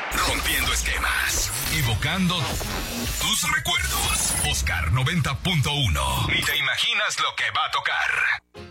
Rompiendo esquemas, evocando tus recuerdos. Oscar 90.1. Ni te imaginas lo que va a tocar.